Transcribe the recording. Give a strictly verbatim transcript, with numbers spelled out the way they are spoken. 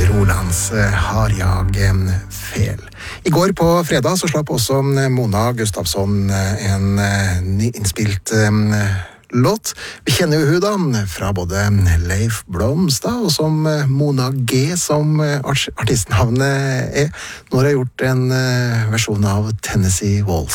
Rolands Har jag fel. I går på fredag så slapp også Mona Gustafsson en nyinnspilt låt. Vi kjenner jo hun da fra både Leif Blomstad og som Mona G, som artistnavnet er. Nå har jeg gjort en versjon av Tennessee Waltz.